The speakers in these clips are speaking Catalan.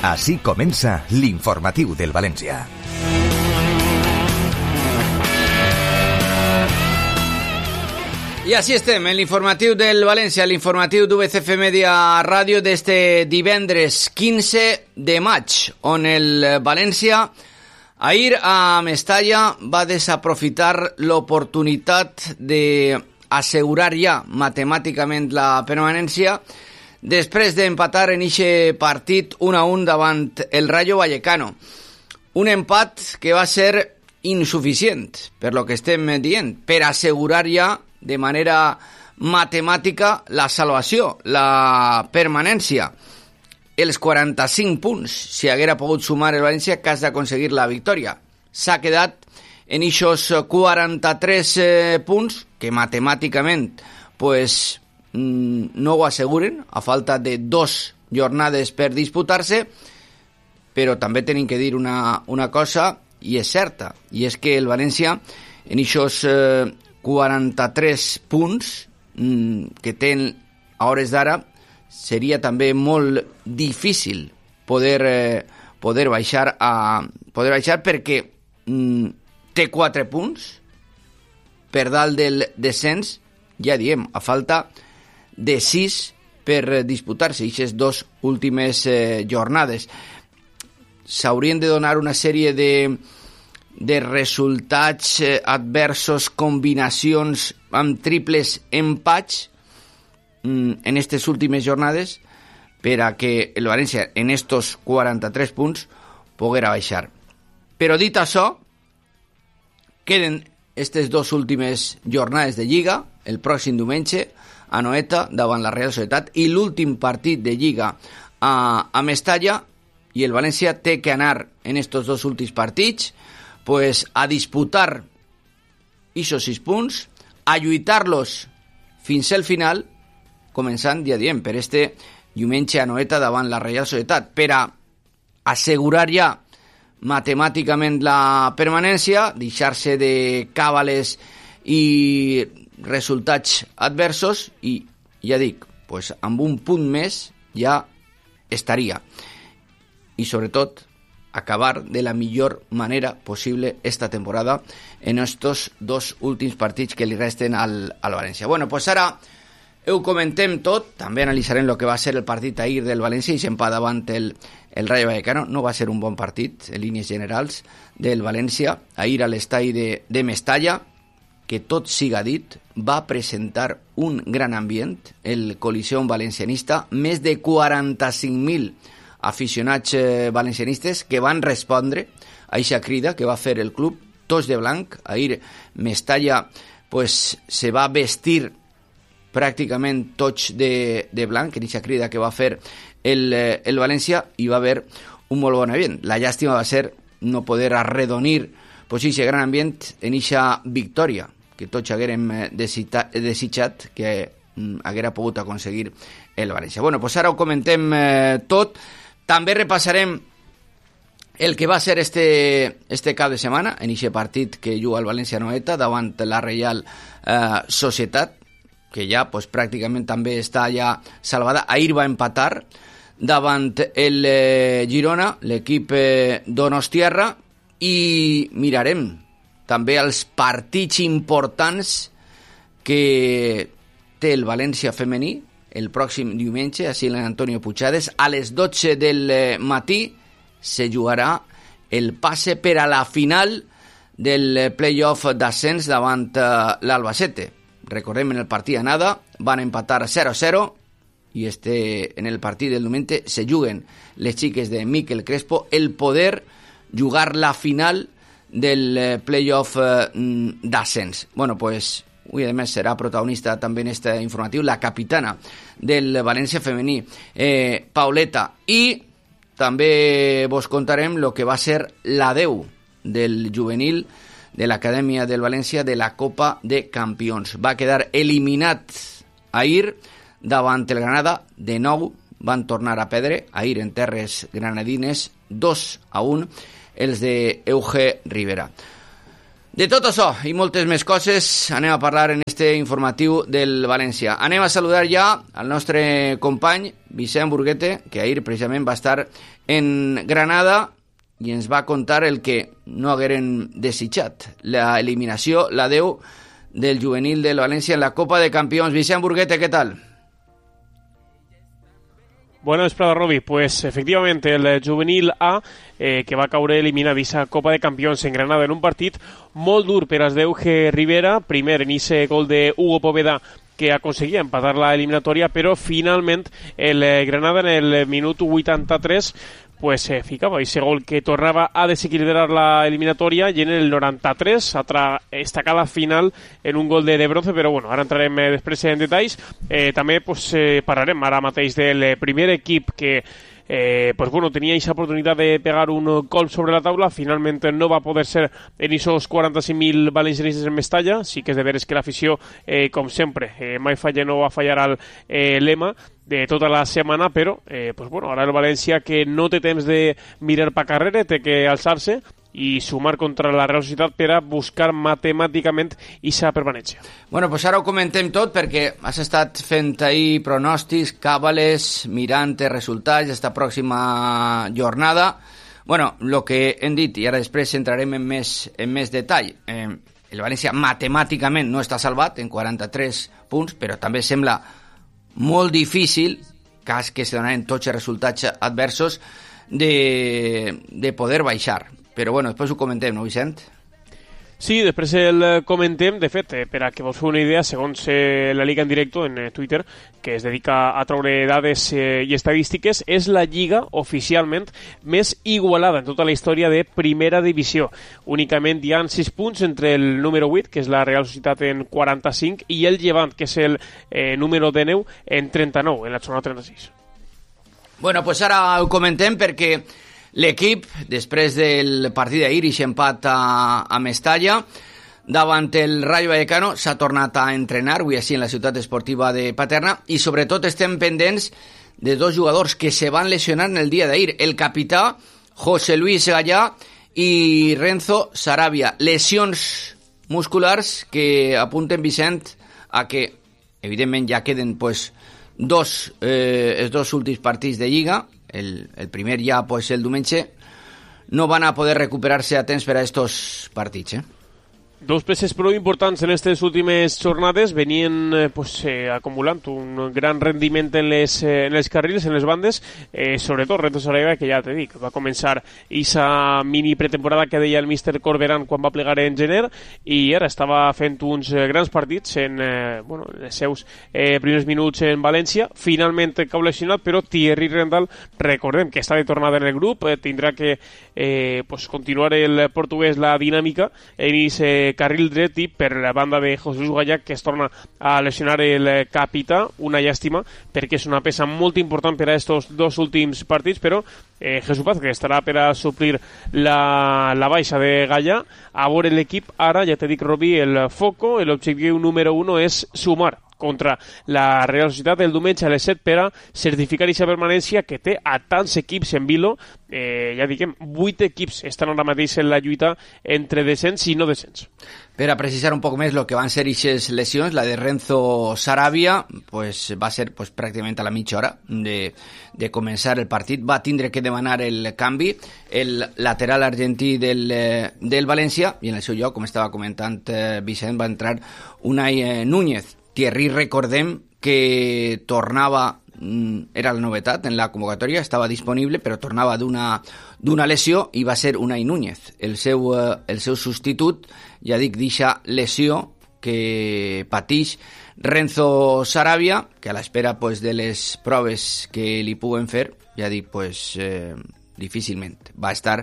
Així comença l'informatiu del València. I així estem, en l'informatiu del València, l'informatiu d'UBCF Media Ràdio d'este divendres 15 de maig, on el València ahir a Mestalla va desaprofitar l'oportunitat d'assegurar ja matemàticament la permanència després d'empatar en eixe partit 1-1 davant el Rayo Vallecano. Un empat que va ser insuficient, per lo que estem dient, per assegurar ja de manera matemàtica la salvació, la permanència. Els 45 punts, si haguera pogut sumar el València, que has d'aconseguir la victòria. S'ha quedat en eixos 43 punts, que matemàticament pues, no ho asseguren, a falta de 2 jornades per disputar-se, però també tenim que dir una cosa, i és certa, i és que el València, en eixos 43 punts que té a hores d'ara, seria també molt difícil poder baixar perquè té 4 punts per dalt del descens, ja diem, a falta de 6 per disputar-se aquestes 2 últimes jornades. S'haurien de donar una sèrie de resultats adversos, combinacions amb triples empats en aquestes últimes jornades per a que el València en estos 43 punts poguera baixar. Però dit això, queden aquestes 2 últimes jornades de Lliga, el pròxim diumenge a Noeta davant la Real Societat i l'últim partit de Lliga a Mestalla, i el València té que anar en estos 2 últims partits pues, a disputar esos 6 punts, a lluitar-los fins al final, començant, ja diem, per este diumenge a Noeta davant la Real Societat, per a assegurar ja matemàticament la permanència, deixar-se de càbales i resultats adversos, i ja dic, pues, amb un punt més ja estaria. I sobretot acabar de la millor manera possible esta temporada en estos 2 últims partits que li resten al València. Bueno, pues ara ho comentem tot, també analitzarem el que va ser el partit ahir del València i s'empat davant el Rayo Vallecano. No va ser un bon partit en línies generals del València ahir a l'estadi de Mestalla, que tot siga dit, va presentar un gran ambient el Coliseum valencianista, més de 45.000 aficionats valencianistes que van respondre a aquesta crida que va fer el club, tots de blanc. Ahir Mestalla pues, se va vestir pràcticament tots de blanc en aquesta crida que va fer el València, i va haver un molt bon ambient. La llàstima va ser no poder arredonir pues, aquest gran ambient en aquesta victòria que tots haguérem desitjat que haguera pogut aconseguir el València. Bueno, pues ara ho comentem tot. També repassarem el que va ser este cap de setmana en aquest partit que juga el València Noeta davant la Real Societat, que ja pues, pràcticament també està ja salvada. Ahir va empatar davant el Girona, l'equip donostiarra, i mirarem també els partits importants que té el València femení el pròxim diumenge, així l'Antonio Puigades, a les 12 del matí se jugarà el passe per a la final del playoff d'ascens davant l'Albacete. Recordem, en el partit anada van empatar 0-0 i en el partit del diumenge se juguen les xiques de Miquel Crespo el poder jugar la final del playoff d'ascens. Bueno, pues avui, a més, serà protagonista també en este informatiu la capitana del València femení, Pauleta, i també vos contarem el que va ser l'adeu del juvenil de l'Acadèmia del València de la Copa de Campions. Va quedar eliminat ahir davant el Granada, de nou van tornar a perdre, ahir en terres granadines, 2-1, els de Euge Rivera. De tot això i moltes més coses anem a parlar en este informatiu del València. Anem a saludar ja al nostre company Vicent Burguete, que ahir precisament va estar en Granada i ens va contar el que no hagueren desitjat, la eliminació, la 10 del juvenil del València en la Copa de Campions. Vicent Burguete, ¿qué tal? Bona vesprada, Robi. Pues efectivamente el juvenil A que va caure eliminat d'aquesta Copa de Campions en Granada en un partit molt dur per als d'Euge Rivera, primer en ese gol de Hugo Poveda que aconseguia empatar la eliminatòria, però finalment el Granada en el minut 83 pues ficava ese gol que tornava a desequilibrar la eliminatòria, i en el 93 altra estacada final en un gol de bronze, però bueno, ara entrarem després en detalls. També pues, parlarem ara mateix del primer equip que pues bueno, tenía esa oportunidad de pegar un gol sobre la taula, finalmente no va a poder ser en esos 45.000 valencianistes en Mestalla. Sí que és de veres que l'afició, com sempre, mai falla, no va fallar al lema de tota la setmana, però pues bueno, ara el València, que no té temps de mirar pa carrera, té que alçar-se i sumar contra la Real Societat per a buscar matemàticament aquesta permanència. Bueno, pues ara ho comentem tot, perquè has estat fent ahir pronòstics, càbales, mirant resultats d'esta pròxima jornada. Bueno, el que hem dit, i ara després entrarem en més detall. El València matemàticament no està salvat en 43 punts, però també sembla molt difícil, cas que se donaran tots els resultats adversos, de poder baixar. Però bueno, després ho comentem, no, Vicent? Sí, després el comentem. De fet, per a que vos feu una idea, segons la Liga en directo en Twitter, que es dedica a treure dades i estadístiques, és la lliga oficialment més igualada en tota la història de primera divisió. Únicament hi ha 6 punts entre el número 8, que és la Real Societat, en 45, i el Llevant, que és el número 19, en 39, en la zona 36. Bueno, pues ara ho comentem perquè l'equip, després del partit d'ahir, i empat a Mestalla, davant el Rayo Vallecano, s'ha tornat a entrenar, avui així en la ciutat esportiva de Paterna, i sobretot estem pendents de dos jugadors que se van lesionar en el dia d'ahir, el capità José Luis Gallà i Renzo Sarabia. Lesions musculars que apunten, Vicent, a que, evidentment, ja queden pues, els dos últims partits de Lliga. El primer ja, pues, el diumenge, no van a poder recuperar-se a temps per a estos partits, Dos peces prou importants en aquestes últimes jornades venien acumulant un gran rendiment en les carrils, en les bandes, sobretot Renzo Sarabia, que ja te dic, va començar aquesta mini pretemporada que deia el míster Corberán quan va plegar en gener, i ara estava fent uns grans partits en els seus primers minuts en València. Finalment cau lesionat, però Thierry Rendal, recordem que està de tornada en el grup, tindrà que continuar el portuguès la dinàmica en aquest carril dret, i per la banda de José Luis Gallà, que es torna a lesionar el capità, una llàstima perquè és una peça molt important per a estos dos últims partits, però Jesús Paz, que estarà per a suplir la baixa de Gallà. A veure l'equip ara, ja te dic, Robi, el foco, l'objectiu número 1 és sumar contra la Real Societat el diumenge a les 7 per a certificar aquesta permanència que té a tants equips en vilo. Ja diguem, 8 equips estan ara mateix en la lluita entre descens i no descens. Per a precisar un poc més el que van ser aquestes lesions, la de Renzo Sarabia pues, va ser pues, pràcticament a la mitja hora de començar el partit. Va tindre que demanar el canvi el lateral argentí del València, i en el seu lloc, com estava comentant Vicent, va entrar Unai Núñez. Thierry, recordem que tornava, era la novetat en la convocatòria, estava disponible, però tornava d'una lesió, i va ser Unai Núñez el seu substitut, ja dic, d'eixa lesió que patix Renzo Sarabia, que a l'espera pues, de les proves que li puguen fer, ja dic, pues, difícilment va estar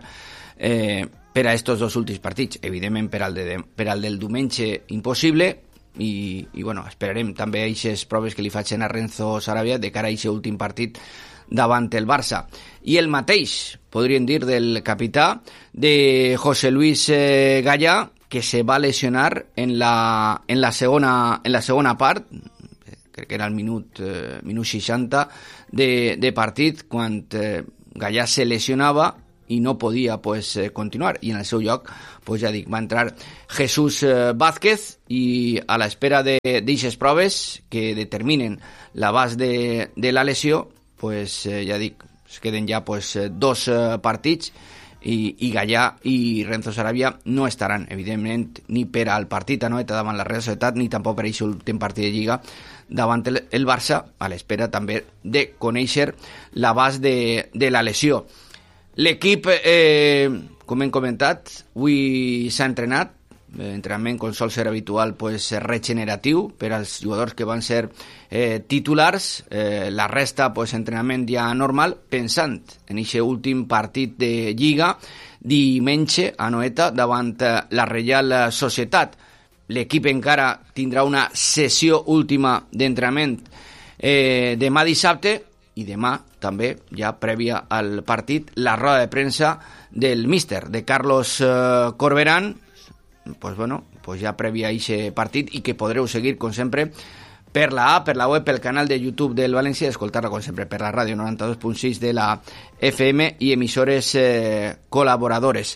per a estos dos últims partits. Evidentment, per al del diumenge, impossible. I bueno, esperarem també aquestes proves que li facin a Renzo Sarabia de cara a aquest últim partit davant el Barça. I el mateix, podríem dir, del capità de José Luis Gallà, que se va lesionar en la segona part, crec que era el minut 60 de partit, quan Gallà se lesionava i no podia continuar, i en el seu lloc ja dic, va entrar Jesús Vázquez, i a l'espera d'eixes proves que determinen l'abast de la lesió, ja dic, es queden ja 2 partits, i Gallà i Renzo Sarabia no estaran, evidentment, ni per al partit a Noeta davant la Real Societat, ni tampoc per aquest últim partit de Lliga davant el Barça, a l'espera també de conèixer l'abast de la lesió. L'equip, com hem comentat, avui s'ha entrenat, entrenament, com sol ser habitual, regeneratiu per als jugadors que van ser titulars, la resta entrenament ja normal, pensant en aquest últim partit de Lliga diumenge a Noeta davant la Real Societat. L'equip encara tindrà una sessió última d'entrenament demà dissabte, i demà també, ja prèvia al partit, la roda de premsa del míster, de Carlos Corberán, ja prèvia a aquest partit, i que podreu seguir, com sempre, per la app, per la web, pel canal de YouTube del València, i escoltar-la, com sempre, per la ràdio 92.6 de la FM i emissores col·laboradores.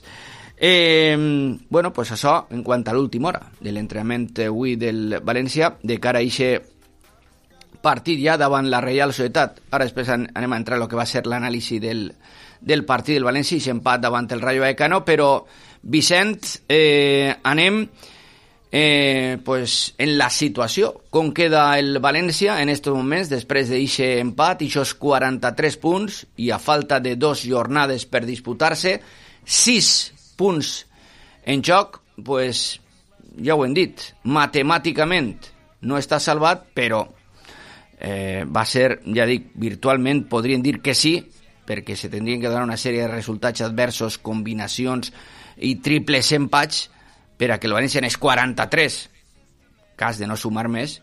Això en quant a l'última hora de l'entrenament avui del València, de cara a aquest partit ja davant la Real Societat. Ara després anem a entrar en el que va ser l'anàlisi del partit del València, i empat davant el Rayo Vallecano, però Vicent, anem en la situació, com queda el València en aquests moments després d'aquest empat, i aquests 43 punts, i a falta de 2 jornades per disputar-se, 6 punts en joc, ja ho hem dit, matemàticament no està salvat, però va ser, ja dic, virtualment podríem dir que sí, perquè se tindrien que donar una sèrie de resultats adversos, combinacions i triples empats per a que el València en els 43, cas de no sumar més,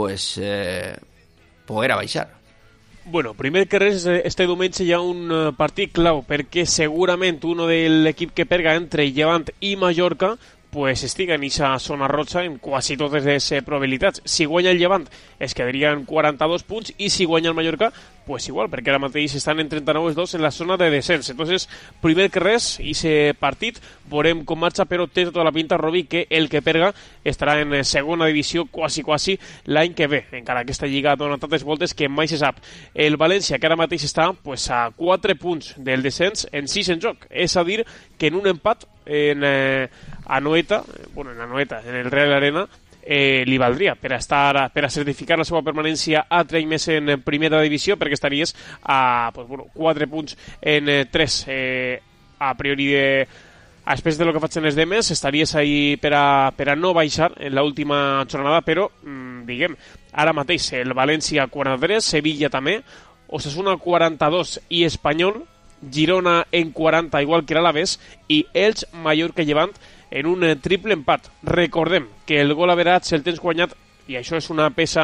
poguera baixar. Bueno, primer que res, este diumenge hi ha un partit clau, perquè segurament uno de l'equip que perga entre Llevant i Mallorca estiga en aquesta zona roja en quasi totes les probabilitats. Si guanya el Llevant es quedarien 42 punts, i si guanya el Mallorca igual, perquè ara mateix estan en 39 els dos en la zona de descens. Entonces, primer que res, aquest partit veurem com marxa, però té tota la pinta, Robi, que el que perga estarà en segona divisió quasi l'any que ve, encara aquesta lliga dona tantes voltes que mai se sap. El València, que ara mateix està a 4 punts del descens, en 6 en joc, és a dir que en un empat en Anoeta, en el Real Arena, li valdria per a certificar la seva permanència a 3 més en primera divisió, perquè estaries a 4 punts en 3 a priori després de lo que faig en les demes, estaries ahí per a no baixar en l'última jornada, però diguem, ara mateix el València 43, Sevilla també, Osasuna 42 i Espanyol, Girona en 40 igual que l'Alavés, i Elx, Mallorca i Llevant en un triple empat. Recordem que el gol average el tens guanyat, i això és una peça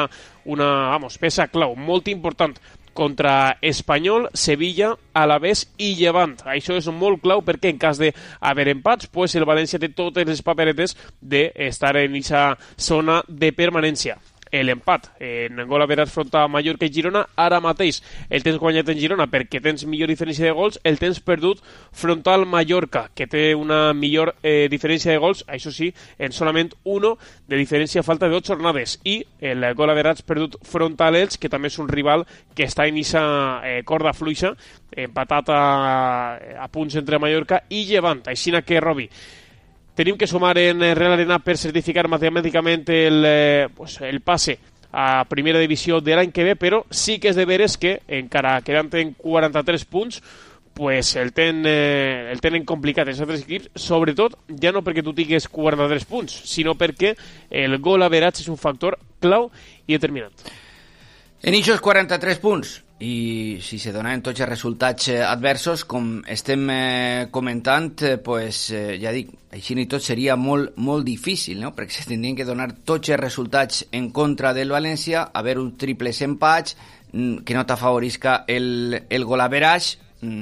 clau, molt important, contra Espanyol, Sevilla, Alavés i Llevant. Això és molt clau, perquè en cas d'haver empats, el València té totes les paperetes d'estar en aquesta zona de permanència. L'empat en gol average front a Mallorca i Girona, ara mateix el tens guanyat en Girona perquè tens millor diferència de gols, el tens perdut front al Mallorca, que té una millor diferència de gols, això sí, en solament 1 de diferència a falta de 8 jornades, i el gol average perdut front a l'Elx, que també és un rival que està en aquesta corda fluixa, empatat a punts entre Mallorca i Llevant. Així que, Robi, tenim que sumar en Real Arena per certificar matemàticament el passe a primera divisió de l'any que ve, però sí que és de veres que, encara quedant en 43 punts, el tenen complicat els altres equips, sobretot ja no perquè tu tingues 43 punts, sinó perquè el gol average és un factor clau i determinant. En aquests 43 punts, i si se donaven tots els resultats adversos, com estem comentant, ja dic, així i tot seria molt difícil, no? Perquè se tindrien que donar tots els resultats en contra del València, haver un triples empats, que no t'afavorisca el gol average,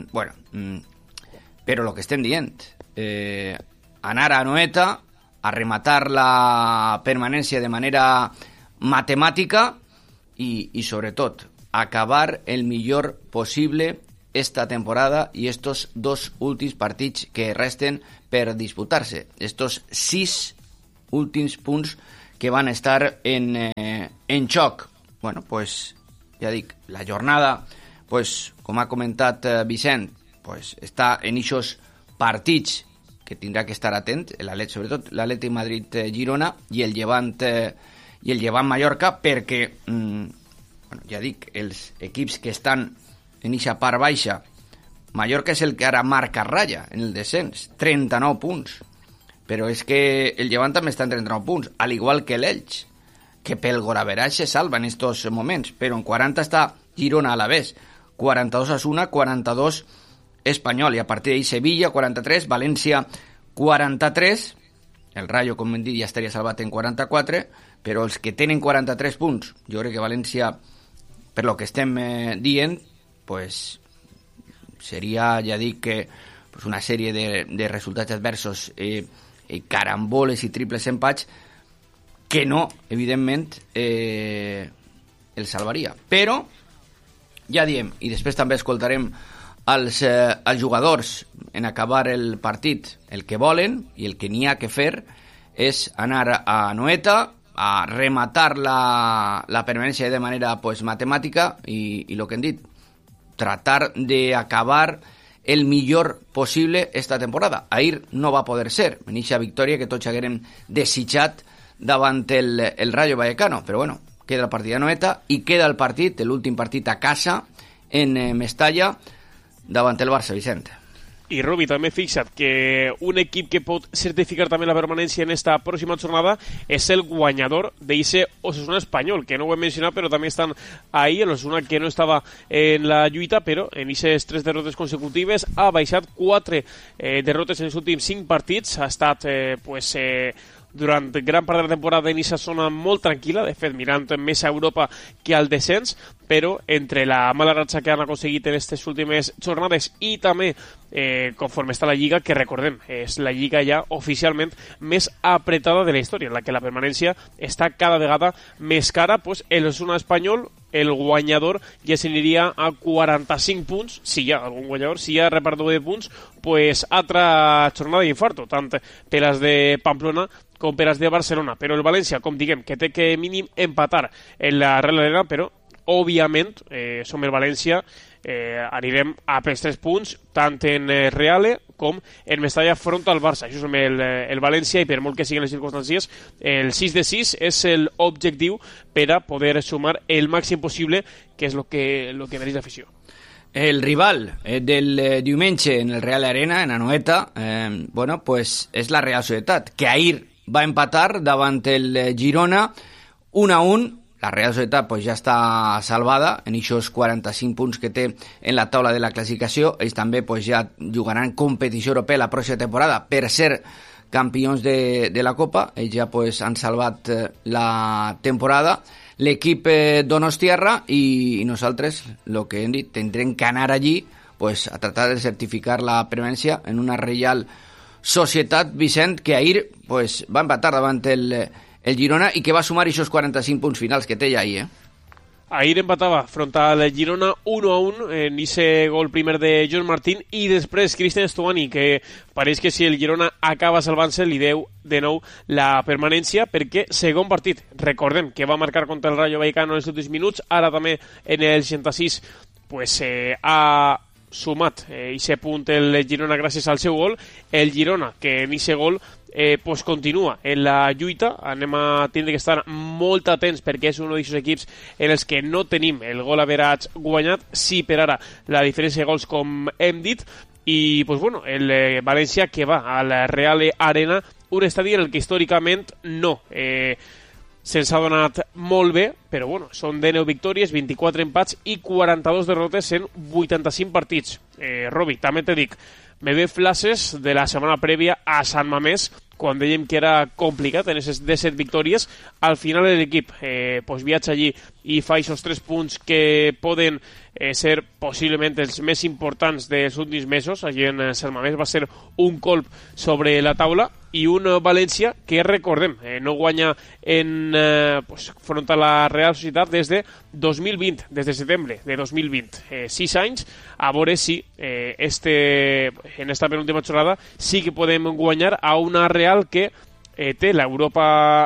però el que estem dient, anar a Anoeta a rematar la permanència de manera matemàtica, i sobretot acabar el millor possible esta temporada y estos 2 últims partits que resten per disputar-se. Estos 6 últims punts que van estar en xoc. Bueno, pues, ja dic, la jornada, pues, com ha comentat Vicent, pues, està en eixos partits que tindrà que estar atent, sobretot l'Atlètic Madrid-Girona i el Llevant-Mallorca, perquè, bueno, ja dic, els equips que estan en eixa part baixa, Mallorca és el que ara marca ratlla en el descens, 39 punts, però és que el Llevant també està en 39 punts, al igual que l'Elx, que pel golaveraix se salva en estos moments, però en 40 està Girona a la vez, 42 Osasuna, 42 Espanyol, i a partir d'ahí Sevilla, 43, València, 43, el Rayo, com hem dit, ja estaria salvat en 44, però els que tenen 43 punts, jo crec que València, per lo que estem dient, pues, seria, ja dic, que pues, una sèrie de resultats adversos, caramboles i triples empats, que no, evidentment, el salvaria. Però, ja diem, i després també escoltarem els jugadors en acabar el partit, el que volen i el que n'hi ha que fer és anar a Anoeta a rematar la permanència de manera pues, matemàtica i el que hem dit, tratar d'acabar el millor possible esta temporada. Ahir no va poder ser, en eixa victòria que tots haguérem desitjat davant el Rayo Vallecano, però bueno, queda el partit a Anoeta i queda el partit, l'últim partit a casa en Mestalla davant el Barça, Vicent. I Robi, també fixa't que un equip que pot certificar també la permanència en esta pròxima jornada és el guanyador d'eixe Osasuna Espanyol, que no ho hem mencionat, però també estan ahí, l'Osasuna que no estava en la lluita, però en aquestes 3 derrotes consecutives ha baixat 4 derrotes en els últims 5 partits, ha estat durant gran part de la temporada en aquesta zona molt tranquil·la, de fet mirant més a Europa que al descens, però entre la mala ratxa que han aconseguit en aquestes últimes jornades i també conforme està la Lliga, que recordem, és la Lliga ja oficialment més apretada de la història, en la que la permanència està cada vegada més cara, pues el Osasuna Espanyol, el guanyador, ja s'aniria a 45 punts, si hi ha algun guanyador, si hi ha repartidor de punts, pues altra jornada d'infarto, tant per les de Pamplona com per les de Barcelona. Però el València, com diguem, que té que mínim empatar en la Real Arena, però òbviament, som el València, anirem a pels 3 punts, tant en Reale com en Mestalla front al Barça. Això som el València i per molt que siguin les circumstàncies, el 6 de 6 és l'objectiu per a poder sumar el màxim possible, que és el que mereix l'afició. El rival del diumenge en el Real Arena, en Anoeta, bueno, pues és la Real Societat, que ahir va empatar davant el Girona 1-1. La Real Societat pues, ja està salvada en aquests 45 punts que té en la taula de la classificació. Ells també pues, ja jugaran competició europea la pròxima temporada per ser campions de la Copa. Ells ja pues, han salvat la temporada. L'equip donostiarra i nosaltres, el que hem dit, tindrem que anar allí pues, a tratar de certificar la permanència en una Real Societat, Vicent, que ahir pues, va empatar davant el Girona i que va sumar aquests 45 punts finals que té ja ahir, Ahir empatava front al Girona 1-1 en ese gol primer de Joan Martín i després Cristian Stuani, que pareix que si el Girona acaba salvant-se li deu de nou la permanència, perquè segon partit, recordem que va marcar contra el Rayo Vallecano en els últims minuts, ara també en el 66 pues, ha sumat ese punt el Girona gràcies al seu gol. El Girona, que en ese gol pues continua en la lluita, anem a tindre que estar molt atents perquè és un d'aquests equips en els que no tenim el gol average guanyat, sí per ara la diferència de gols com hem dit, i pues bueno, el València que va a la Real Arena, un estadi en el que històricament no se'ns ha donat molt bé, però bueno, són 19 victòries, 24 empats i 42 derrotes en 85 partits. Robi, també te dic, me ve flashes de la setmana prèvia a Sant Mamés, quan dèiem que era complicat en aquestes 17 victòries. Al final l'equip pues viatja allí i fa aquests 3 punts que poden ser possiblement els més importants dels últims mesos. Allí en Sant Mamés va ser un colp sobre la taula, i un València que, recordem, no guanya front a la Real Societat des de 2020, des de setembre de 2020. 6 anys, a veure si en esta penúltima jornada sí que podem guanyar a una Real que té l'Europa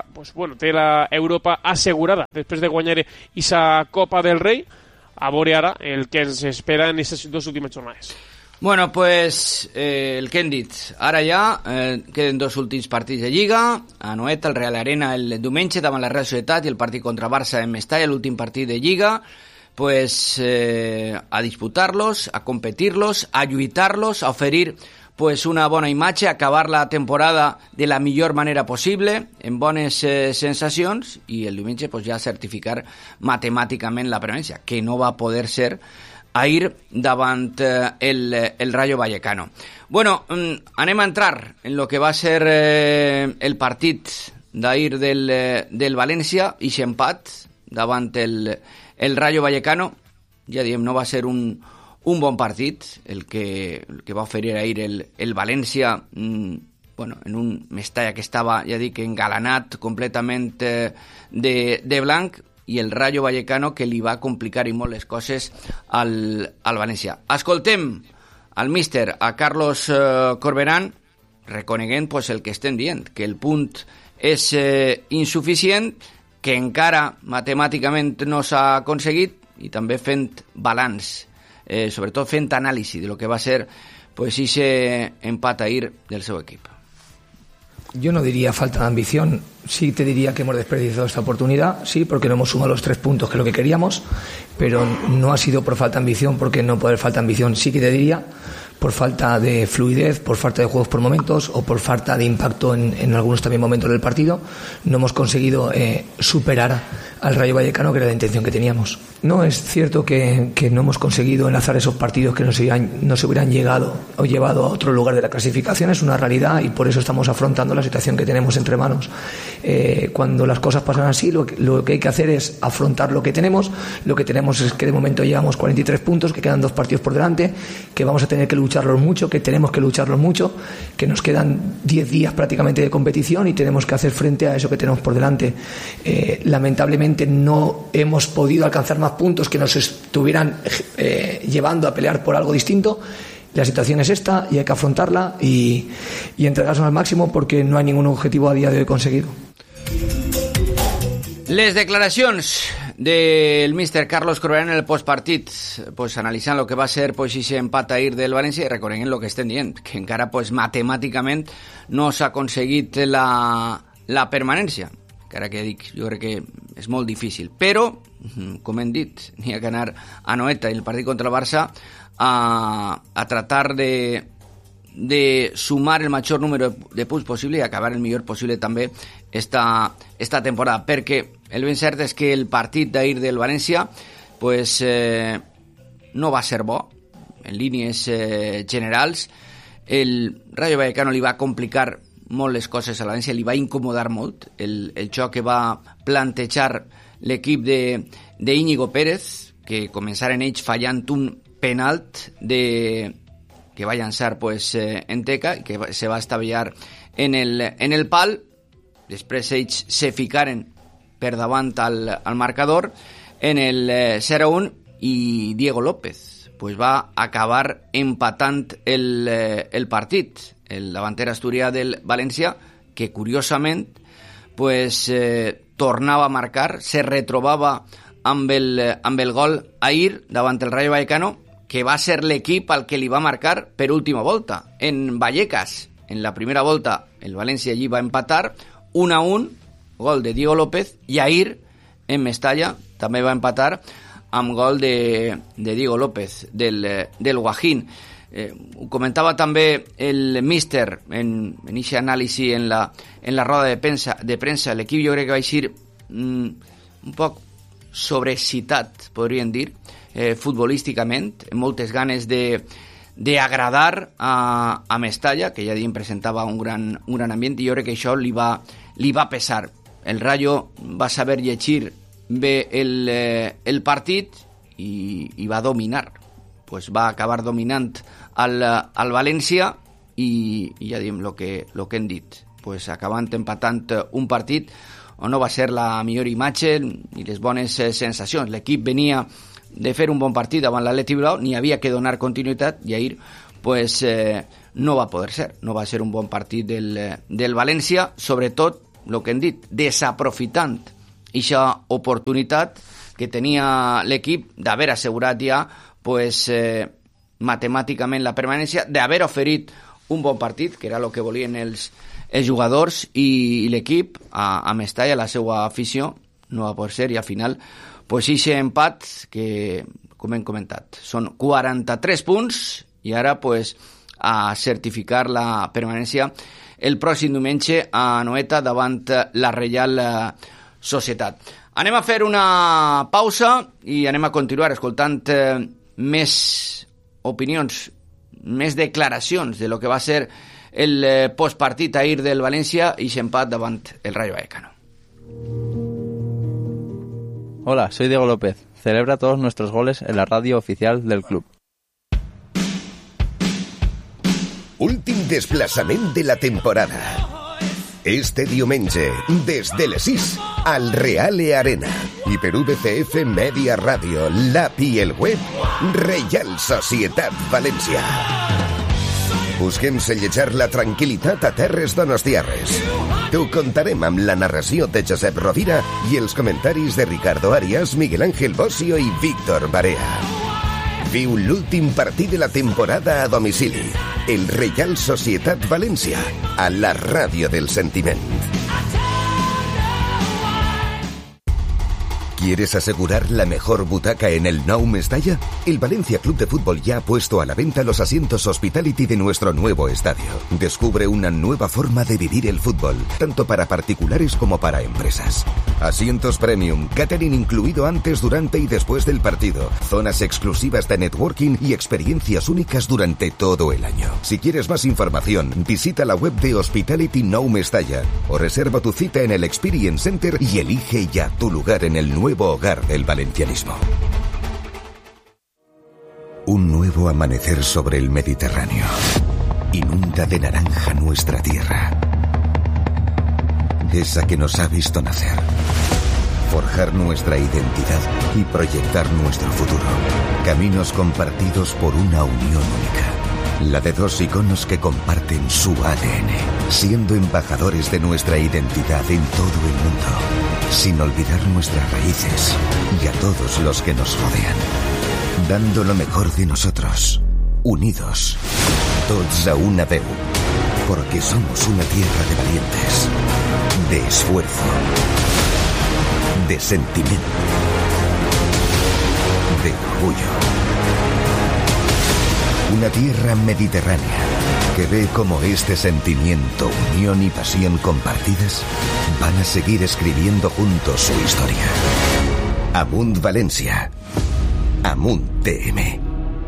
assegurada després de guanyar esa Copa del Rei. A veure ara el que ens espera en aquestes 2 últimes jornades. Bueno, pues el que hem dit, ara ja queden 2 últims partits de Lliga, a Noeta, el Real Arena el diumenge davant la Real Societat i el partit contra Barça en Mestalla, l'últim partit de Lliga, pues a disputar-los, a competir-los, a lluitar-los, a oferir pues una bona imatge, a acabar la temporada de la millor manera possible, en bones sensacions, i el diumenge pues ja certificar matemàticament la permanència, que no va poder ser ahir davant el Rayo Vallecano. Bueno, anem a entrar en lo que va ser el partit d'ahir del València, i empat davant el Rayo Vallecano. Ja diem, no va ser un bon partit el que va oferir ahir el València, en un Mestalla que estava, ja dic, engalanat completament de blanc, i el Rayo Vallecano que li va complicar i molt les coses al València. Escoltem al míster, a Carlos Corberán, reconeguent pues, el que estem dient, que el punt és insuficient, que encara matemàticament no s'ha aconseguit, i també fent balanç, sobretot fent anàlisi de lo que va ser pues, ese empat ahir del seu equip. Yo no diría falta de ambición, sí te diría que hemos desperdiciado esta oportunidad, sí, porque no hemos sumado los 3 puntos que es lo que queríamos, pero no ha sido por falta de ambición, porque no puede haber falta de ambición, sí que te diría por falta de fluidez, por falta de juegos por momentos o por falta de impacto en algunos también momentos del partido. No hemos conseguido superar al Rayo Vallecano, que era la intención que teníamos. No, es cierto que no hemos conseguido enlazar esos partidos que nos hubieran llegado o llevado a otro lugar de la clasificación, es una realidad, y por eso estamos afrontando la situación que tenemos entre manos. Cuando las cosas pasan así, lo que hay que hacer es afrontar lo que tenemos. Lo que tenemos es que de momento llevamos 43 puntos, que quedan 2 partidos por delante, que vamos a tener que lucharlos mucho, que tenemos que lucharlos mucho, que nos quedan 10 días prácticamente de competición y tenemos que hacer frente a eso que tenemos por delante. Lamentablemente no hemos podido alcanzar más puntos que nos estuvieran llevando a pelear por algo distinto. La situación es esta y hay que afrontarla y entregarnos al máximo, porque no hay ningún objetivo a día de hoy conseguido. Les declaracions del míster Carlos Corberán en el postpartit, pues, analitzant el que va ser pues, ese empat ahir del València, i reconeguent el que estem dient, que encara pues, matemàticament no s'ha aconseguit la permanència. Encara que dic, jo crec que és molt difícil. Però, com hem dit, n'hi ha que anar a Noeta i el partit contra el Barça a tratar de sumar el major número de punts possible i acabar el millor possible també esta temporada, perquè el ben cert és que el partit d'ahir del València pues, no va ser bo en línies generals. El Rayo Vallecano li va complicar molt les coses a la València, li va incomodar molt el joc que va plantejar l'equip d'Íñigo Pérez, que començaren ells fallant un penalt que va llançar pues, en teca i que se va estavellar en el pal. Després ells se ficaren per davant al marcador en el 0-1 i Diego López pues, va acabar empatant el partit. El davanter asturià del València, que curiosament pues, tornava a marcar, se retrobava amb el gol ahir davant el Rayo Vallecano, que va ser l'equip al que li va marcar per última volta. En Vallecas, en la primera volta, el València allí va empatar 1-1, gol de Diego López, i ahir, en Mestalla, també va empatar amb gol de Diego López, del Guajín. Ho comentava també el míster en aquest anàlisi en la roda de premsa. L'equip jo crec que va eixir un poc sobrecitat, podríem dir, futbolísticament, amb moltes ganes d'agradar a Mestalla, que ja diem presentava un gran ambient, i jo crec que això li va pesar. El Rayo va saber llegir bé el partit i va dominar. Pues va acabar dominant al València i ja diem el que hem dit. pues, acabant empatant un partit on no va ser la millor imatge i les bones sensacions. L'equip venia de fer un bon partit davant l'Atlètic Bilbao, n'hi havia que donar continuïtat i ahir pues, no va poder ser. No va ser un bon partit del València, sobretot, el que hem dit, desaprofitant aquesta oportunitat que tenia l'equip d'haver assegurat ja pues, matemàticament la permanència, d'haver oferit un bon partit, que era el que volien els jugadors i l'equip a Mestalla, la seva afició, no va poder ser, i al final pues aquest empat que, com hem comentat, són 43 punts i ara pues a certificar la permanència el pròxim diumenge a Noeta davant la Reial Societat. Anem a fer una pausa i anem a continuar escoltant més opinions, més declaracions de lo que va ser el postpartit ahir del València i s'empat davant el Rayo Vallecano. Hola, soy Diego López. Celebra todos nuestros goles en la radio oficial del club. Últim desplaçament de la temporada. Este diumenge, des de les 6, al Reale Arena. I per VCF Media Radio, l'app i el web, Reial Societat València. Busquem sellejar la tranquil·litat a terres donostiarres. T'ho contarem amb la narració de Josep Rovira i els comentaris de Ricardo Arias, Miguel Ángel Bosio i Víctor Barea. Viu l'últim partit de la temporada a domicili. El Reial Societat València, a la ràdio del sentiment. ¿Quieres asegurar la mejor butaca en el Nou Mestalla? El Valencia Club de Fútbol ya ha puesto a la venta los asientos Hospitality de nuestro nuevo estadio. Descubre una nueva forma de vivir el fútbol, tanto para particulares como para empresas. Asientos premium, catering incluido antes, durante y después del partido, zonas exclusivas de networking y experiencias únicas durante todo el año. Si quieres más información, visita la web de Hospitality Nou Mestalla o reserva tu cita en el Experience Center y elige ya tu lugar en el nuevo hogar del valencianismo. Un nuevo amanecer sobre el Mediterráneo inunda de naranja nuestra tierra, esa que nos ha visto nacer, forjar nuestra identidad y proyectar nuestro futuro. Caminos compartidos por una unión única, la de dos iconos que comparten su ADN, siendo embajadores de nuestra identidad en todo el mundo, sin olvidar nuestras raíces y a todos los que nos rodean, dando lo mejor de nosotros, unidos, tots a una veu, porque somos una tierra de valientes, de esfuerzo, de sentimiento, de orgullo. Una tierra mediterránea que ve como este sentimiento, unión y pasión compartidas van a seguir escribiendo juntos su historia. Amunt Valencia. Amunt TM.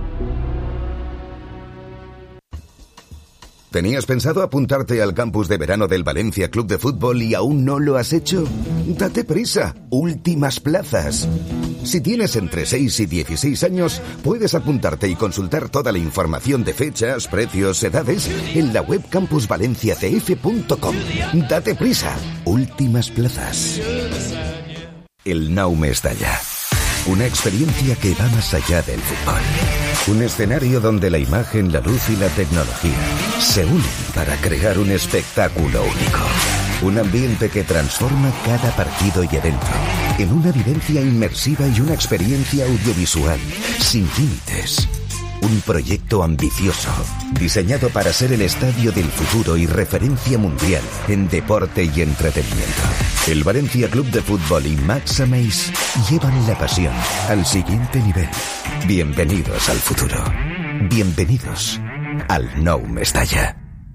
¿Tenías pensado apuntarte al campus de verano del Valencia Club de Fútbol y aún no lo has hecho? Date prisa, últimas plazas. Si tienes entre 6 y 16 años, puedes apuntarte y consultar toda la información de fechas, precios, edades en la web campusvalenciacf.com. Date prisa, últimas plazas. El Nou Mestalla. Una experiencia que va más allá del fútbol. Un escenario donde la imagen, la luz y la tecnología se unen para crear un espectáculo único. Un ambiente que transforma cada partido y evento en una vivencia inmersiva y una experiencia audiovisual sin límites. Un proyecto ambicioso, diseñado para ser el estadio del futuro y referencia mundial en deporte y entretenimiento. El Valencia Club de Fútbol y Max Ameis llevan la pasión al siguiente nivel. Bienvenidos al futuro. Bienvenidos al Nou Mestalla.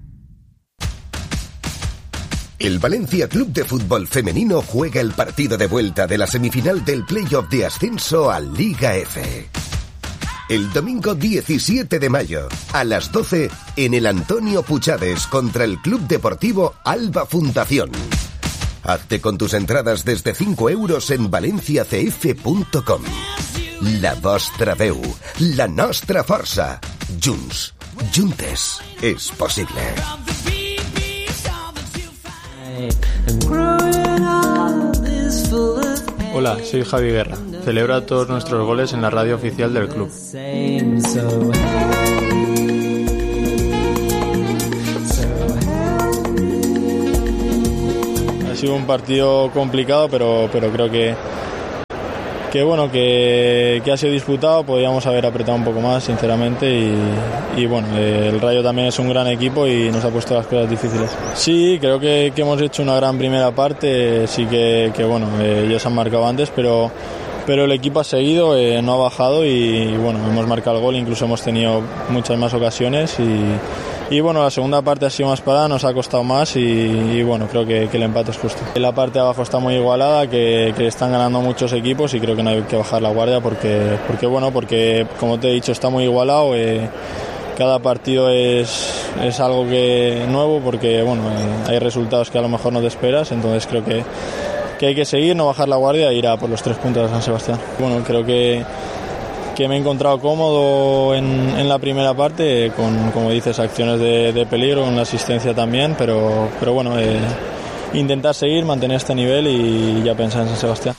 El Valencia Club de Fútbol Femenino juega el partido de vuelta de la semifinal del playoff de ascenso a Liga F. El domingo 17 de mayo, a las 12, en el Antonio Puchades contra el Club Deportivo Alba Fundación. Hazte con tus entradas desde 5 euros en valenciacf.com. La vostra veu, la nostra força. Junts, juntes, és possible. Hola, soy Javi Guerra. Celebra todos nuestros goles en la radio oficial del club. Ha sido un partido complicado, pero creo que ha sido disputado. Podríamos haber apretado un poco más, sinceramente, y bueno, el Rayo también es un gran equipo y nos ha puesto las cosas difíciles. Sí, creo que hemos hecho una gran primera parte. Sí que ellos han marcado antes, pero el equipo ha seguido, no ha bajado y bueno, hemos marcado el gol, incluso hemos tenido muchas más ocasiones y bueno, la segunda parte ha sido más parada, nos ha costado más y bueno, creo que el empate es justo. La parte de abajo está muy igualada, que están ganando muchos equipos y creo que no hay que bajar la guardia porque como te he dicho, está muy igualado. Cada partido es algo nuevo porque bueno, hay resultados que a lo mejor no te esperas, entonces creo que hay que seguir, no bajar la guardia e ir a por los 3 puntos de San Sebastián. Bueno, creo que me he encontrado cómodo en la primera parte, con, como dices, acciones de peligro, con la asistencia también, pero bueno, intentar seguir, mantener este nivel y ya pensar en San Sebastián.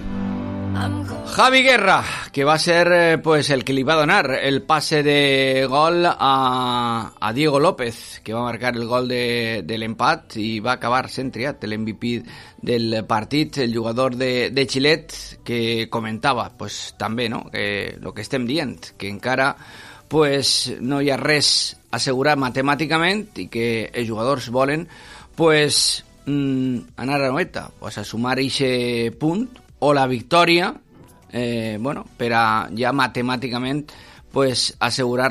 Javi Guerra, que va a ser pues el que le va a donar el pase de gol a Diego López, que va a marcar el gol del empat i va acabar sent triat l'MVP del partit, el jugador de Xilet, que comentava pues també, no, que el que estem dient, que encara pues no hi ha res assegurat matemàticament i que els jugadors volen pues anar a noeta, pues a sumar eixe punt o la victòria, per a ja matemàticament pues assegurar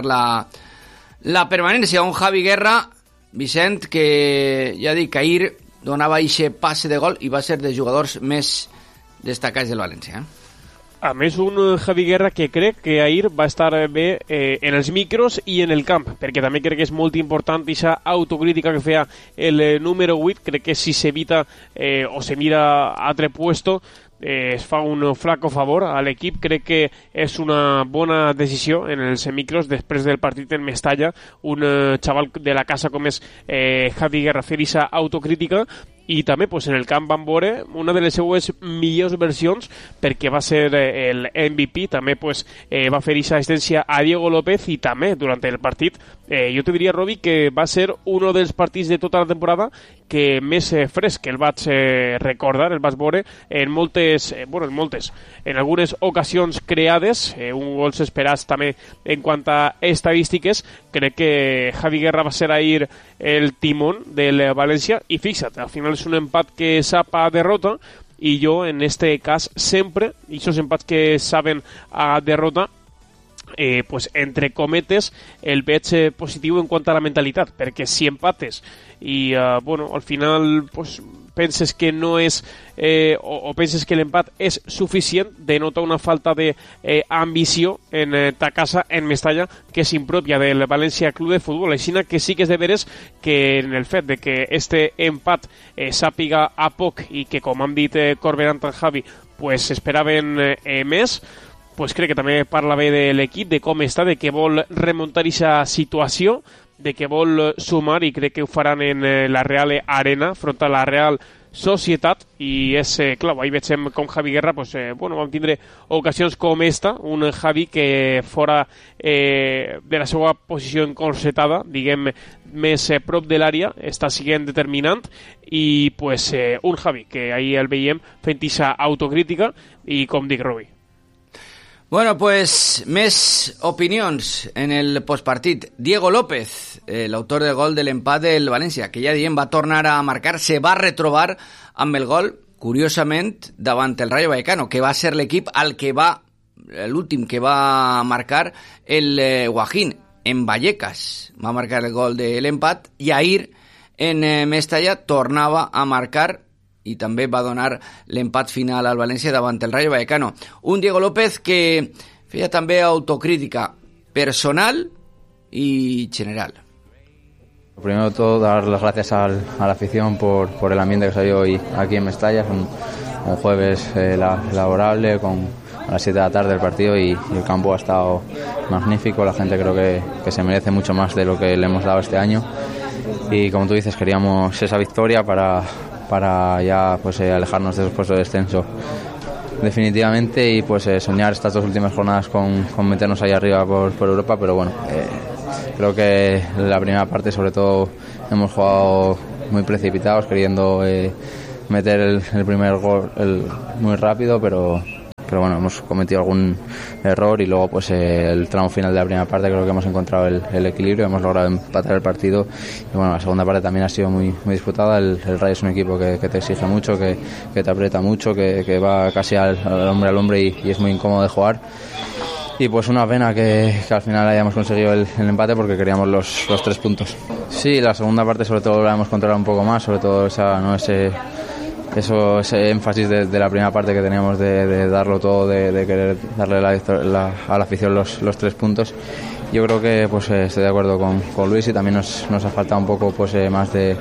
la permanència. Un Javi Guerra, Vicent, que ja dic, ahir donava eixe passe de gol i va ser dels jugadors més destacats del València. A més, un Javi Guerra que crec que ahir va estar bé en els micros i en el camp, perquè també crec que és molt important aquesta autocrítica que feia el número 8. Crec que si s'evita o se mira a altre puesto es fa un flaco favor a l'equip. Crec que és una bona decisió en els micros després del partit en Mestalla, un xaval de la casa com és Javi Guerra fer aquesta autocrítica. I també pues, en el camp van veure una de les seues millors versions, perquè va ser el MVP, també pues, va fer aquesta assistència a Diego López i també durant el partit jo te diria, Robi, que va ser un dels partits de tota la temporada que més fresc el vaig recordar, el vaig veure en en algunes ocasions creades, un gols esperats també en quant a estadístiques. Crec que Javi Guerra va ser ahir el timón del València i fixa't, al final és un empat que sap a derrota i jo en este cas sempre, i aquests empats que saben a derrota, pues entre cometes el veig positiu en quant a la mentalitat, perquè si empates i al final pues, penses que no és o penses que l'empat és suficient, denota una falta d'ambició en ta casa en Mestalla que és impròpia del València Club de Futbol. Així que sí que és de veres que en el fet de que este empat sàpiga a poc i que, com han dit Corberán i Javi, pues esperaven més, pues crec que també parla bé de l'equip, de com està, de que vol remuntar aquesta situació, de que vol sumar, i crec que ho faran en la Real Arena front a la Real Societat. I és clar, ahí veiem com Javi Guerra vam tindre ocasions com esta, un Javi que fora de la seva posició encorsetada, diguem més prop de l'àrea, està sent determinant, i un Javi que ahir el veiem fent aquesta autocrítica i, com dic, Robi. Bueno, pues més opinions en el postpartit. Diego López, l'autor del gol de l'empat del València, que ja diem va tornar a marcar, se va retrobar amb el gol, curiosament, davant el Rayo Vallecano, que va ser l'equip al que l'últim que va marcar el Guajín, en Vallecas. Va marcar el gol de l'empat i ahir en Mestalla tornava a marcar i també va donar l'empat final al València davant el Rayo Vallecano. Un Diego López que feia també autocrítica personal y general. Primero de todo, dar las gracias a la afición por el ambiente que se ha ido hoy aquí en Mestalla. Es un jueves laborable, a las 7 de la tarde el partido, y el campo ha estado magnífico. La gente creo que se merece mucho más de lo que le hemos dado este año. Y como tú dices, queríamos esa victoria para ya alejarnos de esos puestos de descenso. definitivamente, y pues soñar estas 2 últimas jornadas con meternos ahí arriba por Europa, pero bueno, creo que la primera parte sobre todo hemos jugado muy precipitados, queriendo meter el primer gol muy rápido, pero bueno, hemos cometido algún error, y luego pues el tramo final de la primera parte creo que hemos encontrado el equilibrio, hemos logrado empatar el partido, y bueno, la segunda parte también ha sido muy disputada. El Rayo es un equipo que te exige mucho, que te aprieta mucho, que va casi al hombre y es muy incómodo de jugar, y pues una pena que al final hayamos conseguido el empate, porque queríamos los 3 puntos. Sí, la segunda parte sobre todo la hemos controlado un poco más, sobre todo ese énfasis de la primera parte que teníamos de darlo todo, de querer darle a la afición los 3 puntos. Yo creo que pues estoy de acuerdo con Luis, y también nos ha faltado un poco pues más de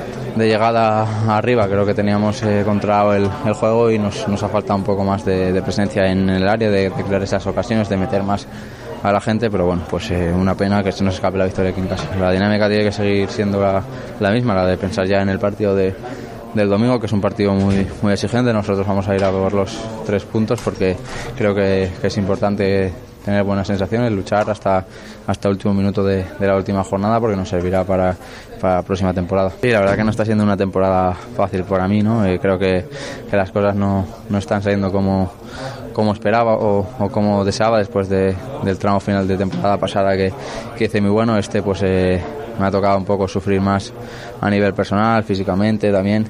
llegada arriba. Creo que teníamos controlado el juego, y nos ha faltado un poco más de presencia en el área, de crear esas ocasiones, de meter más a la gente, pero bueno, pues una pena que se nos escape la victoria aquí en casa. La dinámica tiene que seguir siendo la misma, la de pensar ya en el partido del domingo, que es un partido muy exigente. Nosotros vamos a ir a por los 3 puntos, porque creo que es importante tener buenas sensaciones, luchar hasta el último minuto de la última jornada, porque nos servirá para la próxima temporada. Sí, la verdad que no está siendo una temporada fácil para mí, ¿no? Creo que las cosas no están saliendo como esperaba o como deseaba después del tramo final de temporada pasada, que hice muy bueno. Pues me ha tocado un poco sufrir más a nivel personal, físicamente también,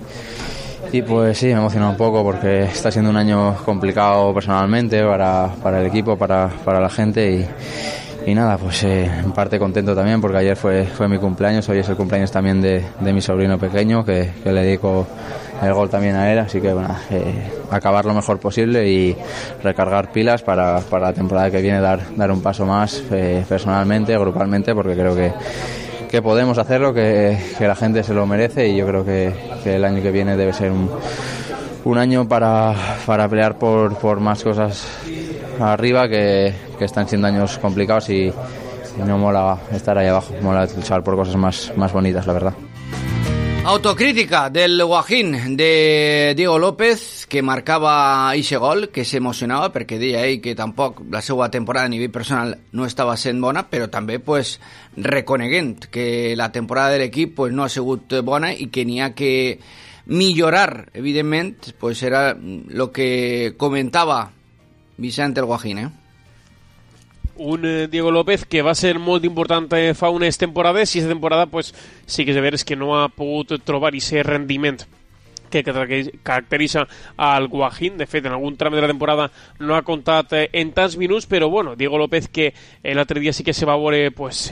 y pues sí, me emociona un poco, porque está siendo un año complicado personalmente para el equipo, para la gente, y nada, pues en parte contento también, porque ayer fue mi cumpleaños, hoy es el cumpleaños también de mi sobrino pequeño, que le dedico el gol también a él, así que bueno, acabar lo mejor posible y recargar pilas para la temporada que viene, dar un paso más personalmente, grupalmente, porque creo que podemos hacerlo, que la gente se lo merece, y yo creo que el año que viene debe ser un año para pelear por más cosas arriba, que están siendo años complicados, y no mola estar ahí abajo, mola luchar por cosas más bonitas, la verdad. Autocrítica del Guajín de Diego López, que marcava ese gol, que s'emocionava perquè deia ell que tampoc la seva temporada a nivell personal no estava sent bona, però també pues, reconeguent que la temporada de l'equip pues, no ha sigut bona i que n'hi ha que millorar, evidentment, pues era el que comentava Vicente el Guajín, Un Diego López que va ser molt important fa unes temporades, i aquesta temporada pues, sí que és de veres que no ha pogut trobar aquest rendiment que caracteritza al Guajín. De fet, en algun tram de la temporada no ha comptat en tants minuts, però bueno, Diego López que l'altre dia sí que se va veure pues,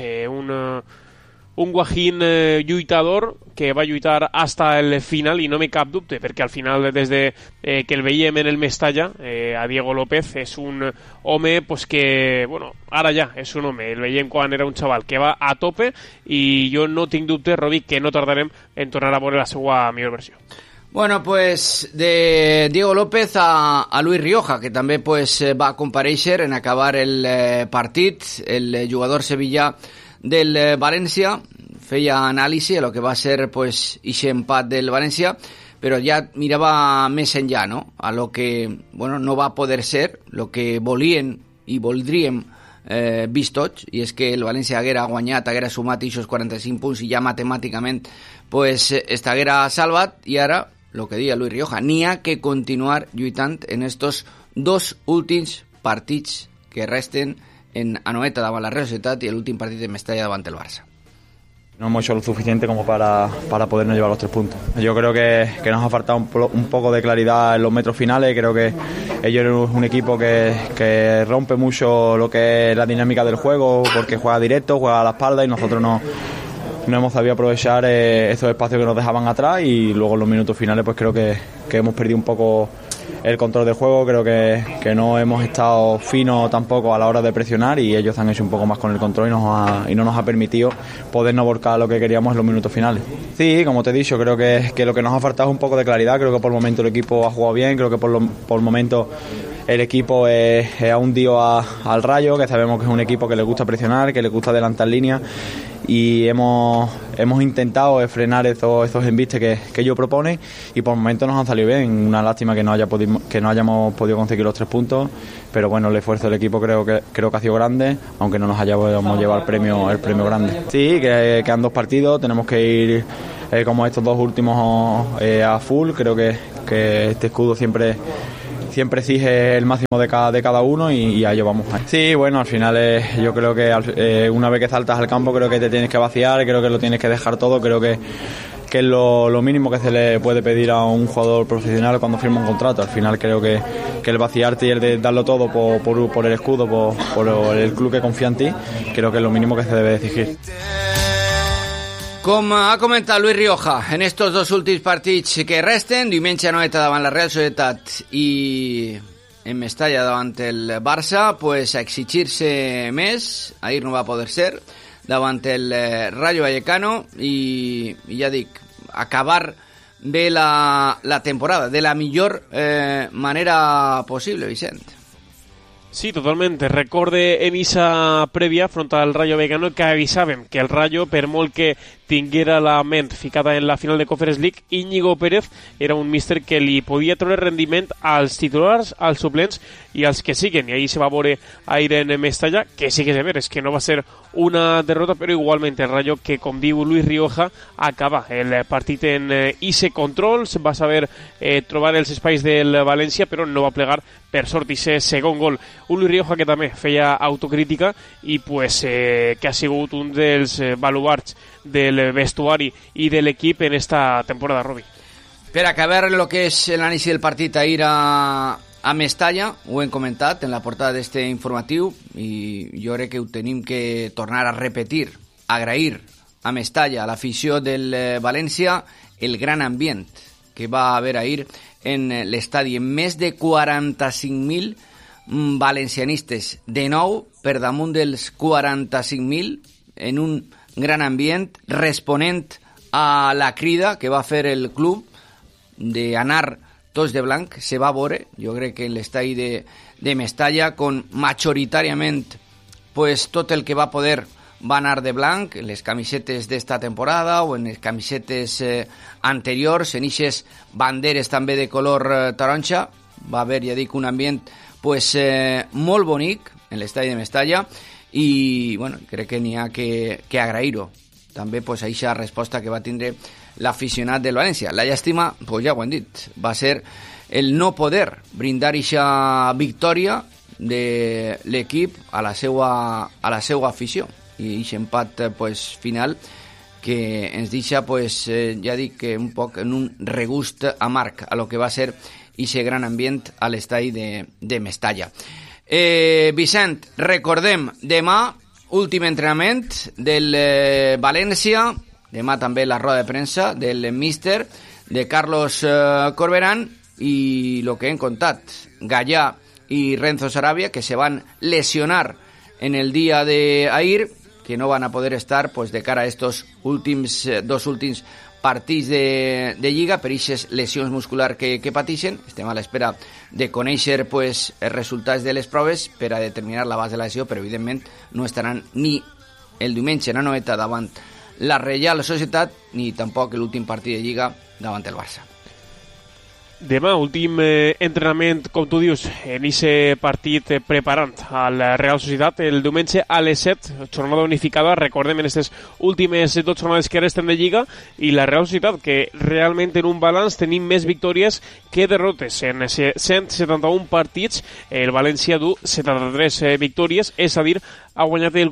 un Guajín lluitador que va lluitar hasta el final, i no me cap dubte, perquè al final, des de que el veiem en el Mestalla, a Diego López és un home pues, que, bueno, ara ja és un home, el veiem quan era un xaval que va a tope, i jo no tinc dubte, Robi, que no tardarem en tornar a veure la seva millor versió. Bueno, pues de Diego López a Luis Rioja, que també pues, va comparèixer en acabar el partit. El jugador sevillà del València feia anàlisi a lo que va ser pues, ixe empat del València, però ja mirava més enllà, no? A lo que bueno, no va poder ser, lo que volien i voldríem vist tots, i és que el València haguera guanyat, haguera sumat ixos 45 punts i ja matemàticament pues, estaguera salvat, i ara, lo que deia Luis Rioja, n'hi ha que continuar lluitant en estos 2 últims partits que resten en Anoeta davant la Real Sociedad y el último partido de Mestalla davant el Barça. No hemos hecho lo suficiente como para podernos llevar los 3 puntos. Yo creo que nos ha faltado un poco de claridad en los metros finales. Creo que ellos son un equipo que rompe mucho lo que es la dinámica del juego, porque juega directo, juega a la espalda, y nosotros no hemos sabido aprovechar estos espacios que nos dejaban atrás, y luego en los minutos finales pues creo que hemos perdido un poco el control del juego. Creo que no hemos estado finos tampoco a la hora de presionar, y ellos han hecho un poco más con el control y no nos ha permitido podernos volcar lo que queríamos en los minutos finales. Sí, como te he dicho, creo que lo que nos ha faltado es un poco de claridad. Creo que por el momento el equipo ha jugado bien, creo que por el momento el equipo ha hundido al Rayo, que sabemos que es un equipo que le gusta presionar, que le gusta adelantar líneas, y hemos intentado frenar esos embistes que ellos proponen, y por el momento nos han salido bien. Una lástima que no hayamos podido conseguir los 3 puntos, pero bueno, el esfuerzo del equipo creo que ha sido grande, aunque no nos hayamos llevado el premio grande. Sí, que quedan 2 partidos, tenemos que ir como estos 2 últimos a full. Creo que este escudo siempre exige el máximo de cada uno, y a ello vamos. Sí, bueno, al final yo creo que una vez que saltas al campo, creo que te tienes que vaciar, creo que lo tienes que dejar todo. Creo que es lo mínimo que se le puede pedir a un jugador profesional cuando firma un contrato. Al final creo que el vaciarte y el de darlo todo por el escudo, por el club que confía en ti, creo que es lo mínimo que se debe exigir. Com ha comentat Luis Rioja, en estos 2 últims partits que resten, diumenge a Noeta davant la Real Societat i en Mestalla davant el Barça, pues a exigir-se més. Ahir no va poder ser davant el Rayo Vallecano, i ja dic, acabar bé la temporada de la millor manera possible, Vicent. Sí, totalmente. Recorde en esa prèvia front al Rayo Vallecano que avisàvem que el Rayo, per molt que tinguera la ment ficada en la final de Conference League, Íñigo Pérez era un míster que li podia treure rendiment als titulars, als suplents i als que siguen, i ahí se va veure ahir en Mestalla, que sí que és de veres, que no va ser una derrota, però igualment el Rayo, que com diu Luis Rioja, acaba el partit en ese control, va saber trobar els espais del València, però no va plegar, per sort, ese segon gol. Un Luis Rioja que també feia autocrítica i pues, que ha sigut un dels baluards del vestuari i de l'equip en esta temporada, Robi. Per acabar lo que és l'anàlisi del partit ahir a Mestalla, ho hem comentat en la portada d'este informatiu, i jo crec que ho tenim que tornar a repetir, agrair a Mestalla, a l'afició del València, el gran ambient que va haver ahir en l'estadi, amb més de 45.000 valencianistes, de nou per damunt dels 45.000, en un gran ambient, responent a la crida que va fer el club d'anar tots de blanc. Se va veure, jo crec que en l'estadi de Mestalla, con majoritàriament pues, tot el que va poder va anar de blanc, en les camisetes d'esta temporada o en les camisetes anteriors, en ixes banderes també de color taronja. Va haver, ja dic, un ambient pues, molt bonic en l'estadi de Mestalla, i bueno, crec que n'hi ha que agrair-ho també pues, a aquesta resposta que va tindre l'aficionat del València. La llàstima, pues, ja ho hem dit, va ser el no poder brindar aquesta victòria de l'equip a la seva afició, i aquest empat pues, final que ens deixa, pues, ja dic, un poc en un regust amarg a lo que va ser aquest gran ambient a l'estadi de Mestalla. Vicent, recordem, demà últim entrenament del València, demà també la roda de premsa del míster, de Carlos Corberán, i el que hem contat, Gallà i Renzo Sarabia, que se van lesionar en el dia d'ahir, que no van a poder estar pues, de cara a estos dos últims partits de Lliga per aquestes lesions musculars que pateixen. Estem a l'espera de conèixer pues, els resultats de les proves per a determinar l'abast de la lesió, però evidentment no estaran ni el diumenge en Anoeta davant la Real Societat, ni tampoc l'últim partit de Lliga davant el Barça. Demà, últim entrenament, com tu dius, en aquest partit preparant al Real Societat, el diumenge a les 7, jornada unificada, recordem, en aquestes últimes 2 jornades que resten de Lliga, i la Real Societat, que realment en un balanç tenim més victòries que derrotes. En 171 partits, el València du 73 victòries, és a dir, ha guanyat el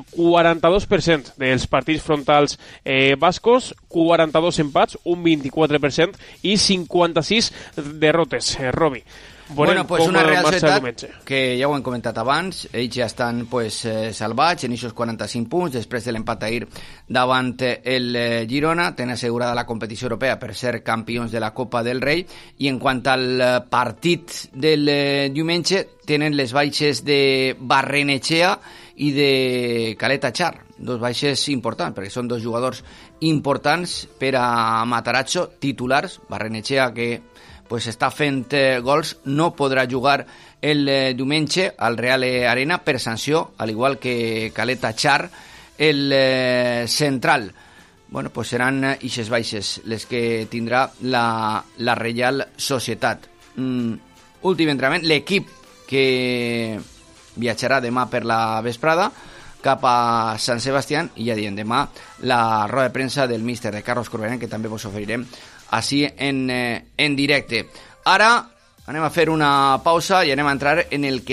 42% dels partits frontals bascos, 42 empats, un 24%, i 56 derrotes, Robi. Bueno, pues una Real Societat que ja ho hem comentat abans, ells ja estan pues, salvats en aquests 45 punts després de l'empat ahir davant el Girona, tenen assegurada la competició europea per ser campions de la Copa del Rei, i en quant al partit del diumenge tenen les baixes de Barrenechea i de Caleta Char, 2 baixes importants, perquè són 2 jugadors importants per a Matarazzo, titulars. Barrenechea, que pues està fent gols, no podrà jugar el diumenge al Real Arena per sanció, al igual que Caleta Char, el central. Bueno, pues seran ixes baixes les que tindrà la Reial Societat. Últim entrenament, l'equip que viatjarà demà per la vesprada cap a Sant Sebastián, i ja diem, demà la roda de premsa del míster de Carlos Corberán, que també vos oferirem així en directe. Ara anem a fer una pausa i anem a entrar en el que